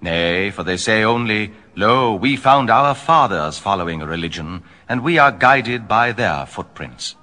Nay, for they say only, Lo, we found our fathers following a religion, and we are guided by their footprints.